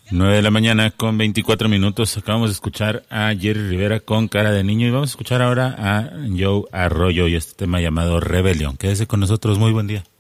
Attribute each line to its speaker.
Speaker 1: 9 de la mañana con 24 minutos. Acabamos de escuchar a Jerry Rivera con Cara de Niño y vamos a escuchar ahora a Joe Arroyo y este tema llamado Rebelión. Quédese con nosotros, muy buen día.